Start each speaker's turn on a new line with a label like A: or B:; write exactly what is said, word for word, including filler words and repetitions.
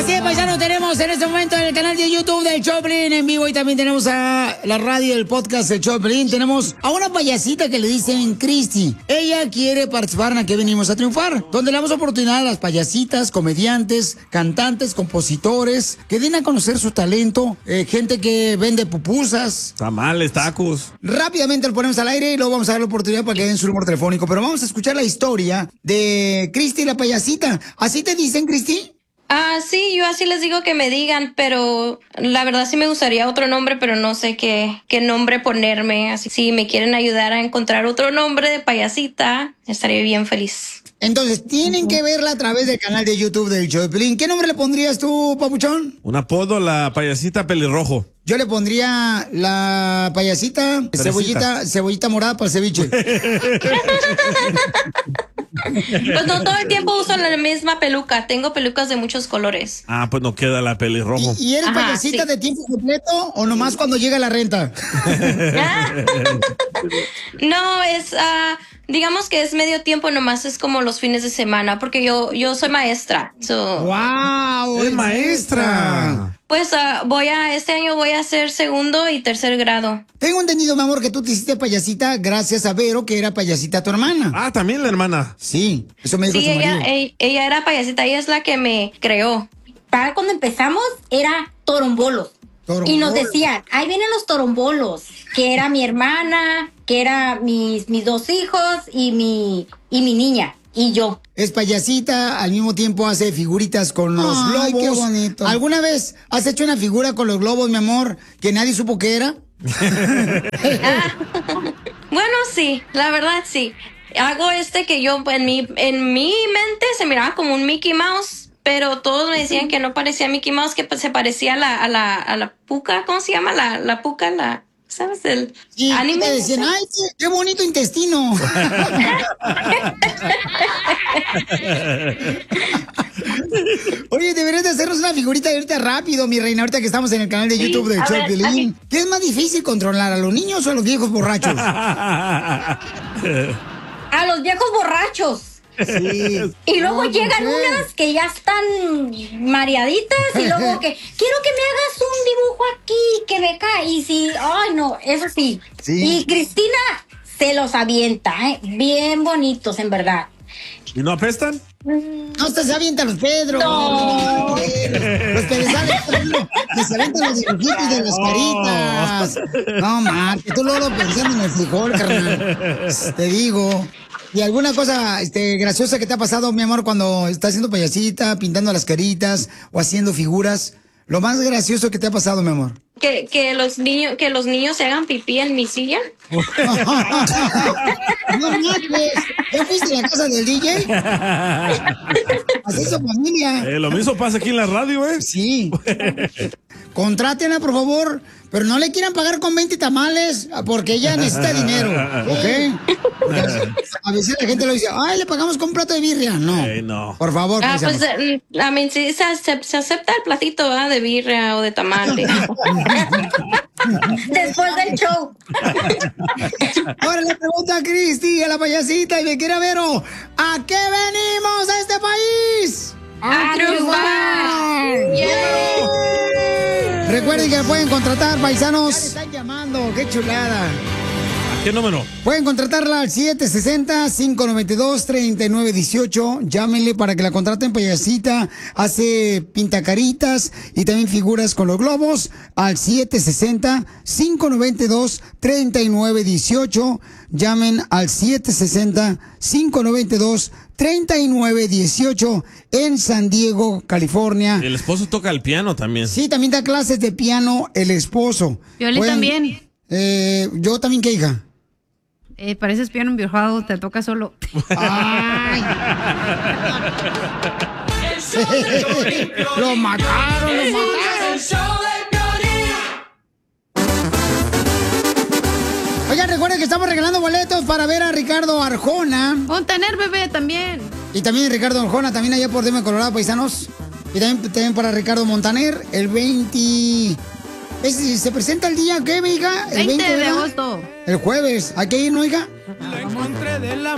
A: Así es, paisano, tenemos en este momento en el canal de YouTube del Choplin en vivo y también tenemos a la radio, el podcast del Choplin. Tenemos a una payasita que le dicen Cristi. Ella quiere participar en Aquí Venimos a Triunfar, donde le damos oportunidad a las payasitas, comediantes, cantantes, compositores, que den a conocer su talento, eh, gente que vende pupusas.
B: Tamales, tacos.
A: Rápidamente lo ponemos al aire y luego vamos a dar la oportunidad para que den su número telefónico. Pero vamos a escuchar la historia de Cristi, la payasita. ¿Así te dicen, Cristi?
C: Ah, sí, yo así les digo que me digan, pero la verdad sí me gustaría otro nombre, pero no sé qué, qué nombre ponerme. Así si me quieren ayudar a encontrar otro nombre de payasita, estaría bien feliz.
A: Entonces, tienen que verla a través del canal de YouTube del Choplin. ¿Qué nombre le pondrías tú, papuchón?
B: Un apodo, la payasita pelirrojo.
A: Yo le pondría la payasita,
B: Teresita.
A: cebollita, cebollita morada para el ceviche.
C: Pues no todo el tiempo uso la misma peluca, tengo pelucas de muchos colores.
B: Ah, pues no queda la pelirrojo.
A: ¿Y eres
C: Ajá,
A: payasita
C: sí.
A: de tiempo completo o nomás cuando llega la renta?
C: No, es, ah, digamos que es medio tiempo, nomás es como los fines de semana, porque yo, yo soy maestra. So,
A: ¡Wow!
B: ¡Es maestra!
C: pues ah, voy a, este año voy a hacer segundo y tercer grado.
A: Tengo entendido, mi amor, que tú te hiciste payasita gracias a Vero, que era payasita tu hermana.
B: Ah, también la hermana.
A: Sí, eso me dijo
C: Sí,
A: su
C: ella,
A: marido.
C: ella, ella era payasita, ella es la que me creó.
D: Para cuando empezamos era torombolos.
A: Torombolos.
D: Y nos decían, ahí vienen los torombolos, que era mi hermana, que era mis, mis dos hijos y mi, y mi niña, y yo.
A: Es payasita, al mismo tiempo hace figuritas con los
D: Ay,
A: globos.
D: qué bonito.
A: ¿Alguna vez has hecho una figura con los globos, mi amor, que nadie supo que era?
C: Ah, bueno, sí, la verdad sí. Hago este que yo en mi, en mi mente se miraba como un Mickey Mouse, pero todos me decían que no parecía Mickey Mouse, que se parecía a la, a la, a la puca, ¿cómo se llama? La, la puca, la, ¿sabes? El
A: Y
C: anime.
A: te decían, ay, qué, qué bonito intestino. Oye, deberías de hacernos una figurita ahorita rápido, mi reina, ahorita que estamos en el canal de
C: Sí,
A: YouTube del
C: a
A: Show
C: ver,
A: Piolín. ¿Qué es más difícil controlar, a los niños o a los viejos borrachos?
D: A los viejos borrachos.
A: Sí.
D: Y luego
A: No,
D: llegan
A: mujer.
D: unas que ya están mareaditas y luego que quiero que me hagas un dibujo aquí, que me cae. Y sí, ay no, eso sí.
A: Sí.
D: Y Cristina se los avienta, ¿eh? Bien bonitos, en verdad.
B: ¿Y no apestan?
A: No se avientan los Pedro.
D: No.
A: Los que les salen, que se avientan los dibujitos de las caritas. No, man, que tú luego pensando en el frijol, carnal. Te digo. ¿Y alguna cosa este, graciosa que te ha pasado, mi amor, cuando estás haciendo payasita, pintando las caritas o haciendo figuras? Lo más gracioso que te ha pasado, mi amor.
C: Que, que los niños, que los niños se hagan pipí en mi silla.
A: No manches, ¿ya fuiste a la casa del D J? Así es su familia.
B: Eh, lo mismo pasa aquí en la radio, ¿eh?
A: Sí. Contrátenla, por favor, pero no le quieran pagar con veinte tamales porque ella necesita dinero, ¿ok? Porque a veces la gente lo dice, ay, le pagamos con un plato de birria. No,
B: Ey, no.
A: por favor.
C: Ah, pues
A: paisanos.
C: eh, a mí sí se, ace- se acepta el platito, ¿verdad? De birria o de tamale.
D: Después del show.
A: Ahora le pregunta a Cristi, a la payasita, y me quiere Vero, ¿a qué venimos a este país?
C: ¡A triunfar! ¡Yay!
A: Recuerden que pueden contratar, paisanos. Ya le están llamando, qué chulada.
B: ¿A qué número?
A: Pueden contratarla al siete seis cero, cinco nueve dos, tres nueve uno ocho. Llámenle para que la contraten, payasita. Hace pintacaritas y también figuras con los globos al siete seis cero, cinco nueve dos, tres nueve uno ocho. Llamen al siete seis cero, cinco nueve dos, tres nueve uno ocho en San Diego, California.
B: El esposo toca el piano también.
A: Sí, también da clases de piano el esposo.
E: Piolín
A: Pueden-
E: también.
A: Eh, yo también, ¿qué hija?
E: Eh, pareces piano enviejado, te toca solo.
A: Ay. Lo mataron, lo mataron. Oigan, recuerden que estamos regalando boletos para ver a Ricardo Arjona.
E: Montaner, bebé, también.
A: Y también Ricardo Arjona, también allá por Denver, Colorado, paisanos. Y también, también para Ricardo Montaner, el veinte... Es- ¿Se presenta el día qué, hija? El
E: veinte de
A: ¿verdad?
E: agosto.
A: El jueves. ¿Hay que ir, no, hija?
F: La encontré de la